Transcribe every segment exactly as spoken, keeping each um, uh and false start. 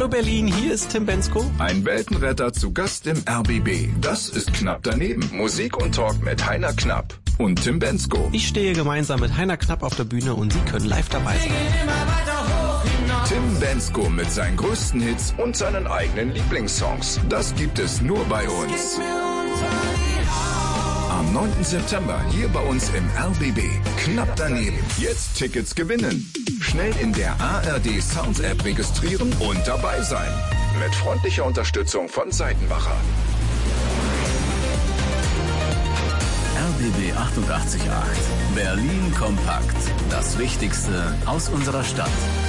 Hallo Berlin, hier ist Tim Bendzko. Ein Weltenretter zu Gast im R B B. Das ist Knapp daneben. Musik und Talk mit Heiner Knapp und Tim Bendzko. Ich stehe gemeinsam mit Heiner Knapp auf der Bühne und Sie können live dabei sein. Tim Bendzko mit seinen größten Hits und seinen eigenen Lieblingssongs. Das gibt es nur bei uns. Am neunten September hier bei uns im R B B. Knapp daneben. Jetzt Tickets gewinnen. Schnell in der A R D Sounds App registrieren und dabei sein. Mit freundlicher Unterstützung von Seitenbacher. R B B achtundachtzig Komma acht. Berlin kompakt. Das Wichtigste aus unserer Stadt.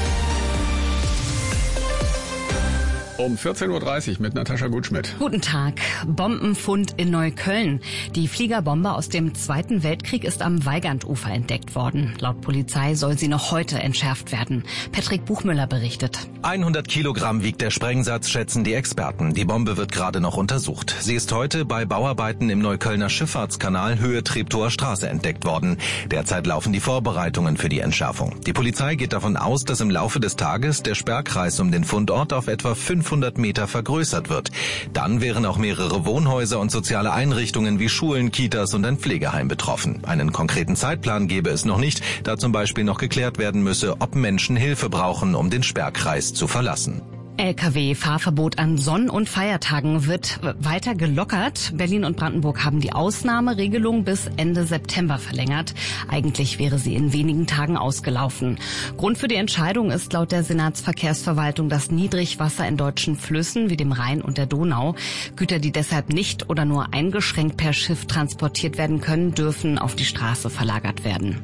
Um vierzehn Uhr dreißig mit Natascha Gutschmidt. Guten Tag. Bombenfund in Neukölln. Die Fliegerbombe aus dem Zweiten Weltkrieg ist am Weigantufer entdeckt worden. Laut Polizei soll sie noch heute entschärft werden. Patrick Buchmüller berichtet. hundert Kilogramm wiegt der Sprengsatz, schätzen die Experten. Die Bombe wird gerade noch untersucht. Sie ist heute bei Bauarbeiten im Neuköllner Schifffahrtskanal Höhe Treptower Straße entdeckt worden. Derzeit laufen die Vorbereitungen für die Entschärfung. Die Polizei geht davon aus, dass im Laufe des Tages der Sperrkreis um den Fundort auf etwa fünfhundert Meter vergrößert wird. Dann wären auch mehrere Wohnhäuser und soziale Einrichtungen wie Schulen, Kitas und ein Pflegeheim betroffen. Einen konkreten Zeitplan gäbe es noch nicht, da zum Beispiel noch geklärt werden müsse, ob Menschen Hilfe brauchen, um den Sperrkreis zu verlassen. L K W-Fahrverbot an Sonn- und Feiertagen wird weiter gelockert. Berlin und Brandenburg haben die Ausnahmeregelung bis Ende September verlängert. Eigentlich wäre sie in wenigen Tagen ausgelaufen. Grund für die Entscheidung ist laut der Senatsverkehrsverwaltung das Niedrigwasser in deutschen Flüssen wie dem Rhein und der Donau. Güter, die deshalb nicht oder nur eingeschränkt per Schiff transportiert werden können, dürfen auf die Straße verlagert werden.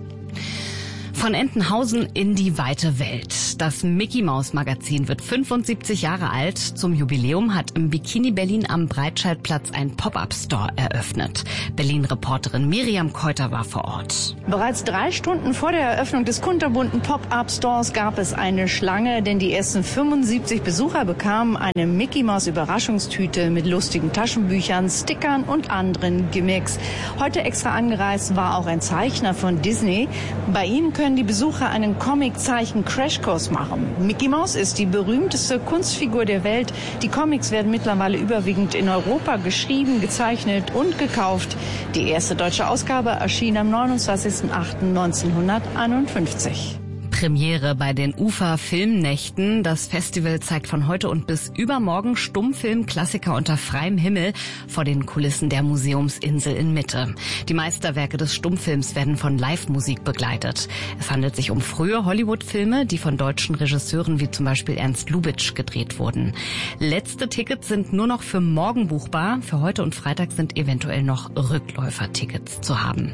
Von Entenhausen in die weite Welt. Das Mickey-Maus-Magazin wird fünfundsiebzig Jahre alt. Zum Jubiläum hat im Bikini Berlin am Breitscheidplatz ein Pop-up-Store eröffnet. Berlin-Reporterin Miriam Keuter war vor Ort. Bereits drei Stunden vor der Eröffnung des kunterbunten Pop-up-Stores gab es eine Schlange, denn die ersten fünfundsiebzig Besucher bekamen eine Mickey-Maus-Überraschungstüte mit lustigen Taschenbüchern, Stickern und anderen Gimmicks. Heute extra angereist war auch ein Zeichner von Disney. Bei ihm können die Besucher einen Comic-Zeichen-Crashkurs machen. Mickey Mouse ist die berühmteste Kunstfigur der Welt. Die Comics werden mittlerweile überwiegend in Europa geschrieben, gezeichnet und gekauft. Die erste deutsche Ausgabe erschien am neunundzwanzigsten achten neunzehnhunderteinundfünfzig. Premiere bei den Ufer Filmnächten. Das Festival zeigt von heute und bis übermorgen Stummfilm-Klassiker unter freiem Himmel vor den Kulissen der Museumsinsel in Mitte. Die Meisterwerke des Stummfilms werden von Live-Musik begleitet. Es handelt sich um frühe Hollywood-Filme, die von deutschen Regisseuren wie zum Beispiel Ernst Lubitsch gedreht wurden. Letzte Tickets sind nur noch für morgen buchbar. Für heute und Freitag sind eventuell noch Rückläufertickets zu haben.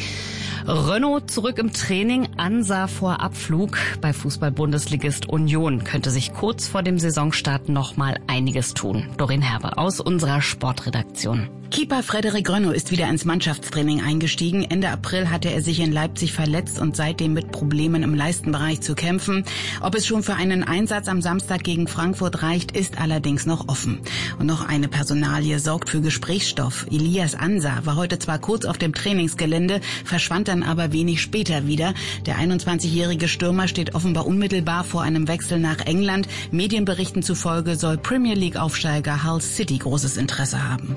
Renault zurück im Training, Ansa vor Abflug. Bei Fußball-Bundesligist Union könnte sich kurz vor dem Saisonstart noch mal einiges tun. Doreen Herbe aus unserer Sportredaktion. Keeper Frederik Renault ist wieder ins Mannschaftstraining eingestiegen. Ende April hatte er sich in Leipzig verletzt und seitdem mit Problemen im Leistenbereich zu kämpfen. Ob es schon für einen Einsatz am Samstag gegen Frankfurt reicht, ist allerdings noch offen. Und noch eine Personalie sorgt für Gesprächsstoff. Elias Ansa war heute zwar kurz auf dem Trainingsgelände, verschwand dann aber wenig später wieder. Der einundzwanzigjährige Stürmer steht offenbar unmittelbar vor einem Wechsel nach England. Medienberichten zufolge soll Premier League-Aufsteiger Hull City großes Interesse haben.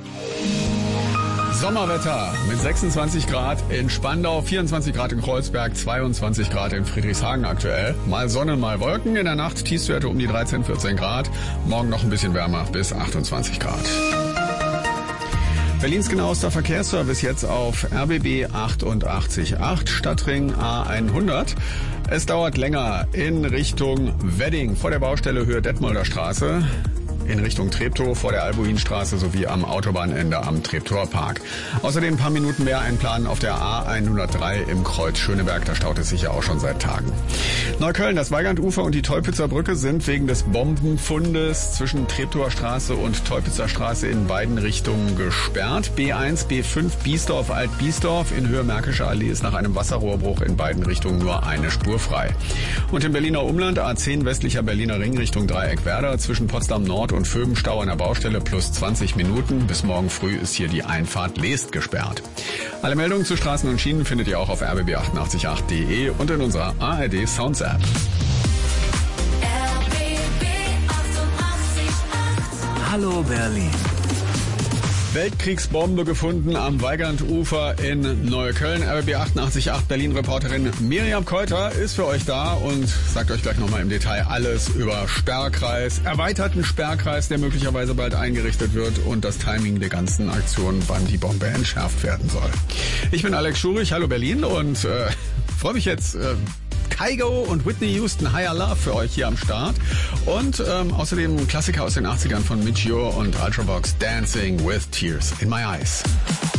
Sommerwetter mit sechsundzwanzig Grad in Spandau, vierundzwanzig Grad in Kreuzberg, zweiundzwanzig Grad in Friedrichshagen aktuell. Mal Sonne, mal Wolken. In der Nacht Tiefstwerte um die dreizehn, vierzehn Grad. Morgen noch ein bisschen wärmer bis achtundzwanzig Grad. Berlins genauester Verkehrsservice jetzt auf R B B achtundachtzig Komma acht, Stadtring A hundert. Es dauert länger in Richtung Wedding vor der Baustelle Höhe Detmolder Straße. In Richtung Treptow vor der Albuinstraße sowie am Autobahnende am Treptower Park. Außerdem ein paar Minuten mehr einplanen auf der A hundertdrei im Kreuz Schöneberg. Da staut es sich ja auch schon seit Tagen. Neukölln, das Weigantufer und die Teupitzer Brücke sind wegen des Bombenfundes zwischen Treptower Straße und Teupitzer Straße in beiden Richtungen gesperrt. B eins, B fünf, Biesdorf, Alt-Biesdorf in Höhe Märkische Allee ist nach einem Wasserrohrbruch in beiden Richtungen nur eine Spur frei. Und im Berliner Umland A zehn westlicher Berliner Ring Richtung Dreieck-Werder zwischen Potsdam Nord und Föbenstau an der Baustelle plus zwanzig Minuten. Bis morgen früh ist hier die Einfahrt Leest gesperrt. Alle Meldungen zu Straßen und Schienen findet ihr auch auf r b b achtundachtzig Komma acht punkt de und in unserer A R D Sounds App. R B B achtundachtzig Hallo Berlin. Weltkriegsbombe gefunden am Weigandufer in Neukölln. R B B achtundachtzig Komma acht Berlin-Reporterin Miriam Keuter ist für euch da und sagt euch gleich nochmal im Detail alles über Sperrkreis, erweiterten Sperrkreis, der möglicherweise bald eingerichtet wird und das Timing der ganzen Aktion, wann die Bombe entschärft werden soll. Ich bin Alex Schurich, hallo Berlin und äh, freue mich jetzt... Äh, Kygo und Whitney Houston, Higher Love für euch hier am Start. Und ähm, außerdem Klassiker aus den achtzigern von Michio und Ultravox, Dancing with Tears in My Eyes.